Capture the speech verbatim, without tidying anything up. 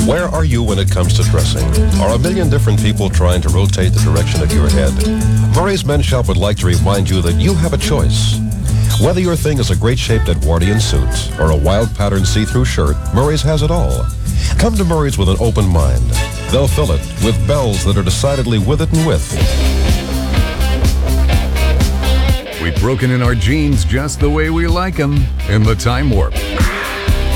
Where are you when it comes to dressing? Are a million different people trying to rotate the direction of your head? Murray's Men's Shop would like to remind you that you have a choice. Whether your thing is a great-shaped Edwardian suit or a wild pattern see-through shirt, Murray's has it all. Come to Murray's with an open mind. They'll fill it with bells that are decidedly with it and with. We've broken in our jeans just the way we like them in the Time Warp.